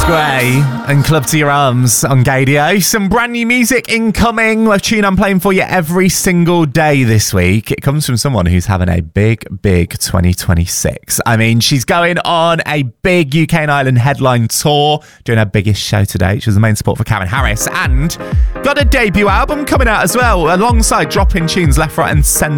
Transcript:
Gray and Club to Your Arms on Gadio. Some brand new music incoming. A tune I'm playing for you every single day this week. It comes from someone who's having a big 2026. I mean, she's going on a big UK and Ireland headline tour, doing her biggest show to date. She was the main support for Calvin Harris and got a debut album coming out as well, alongside dropping tunes left, right and centre.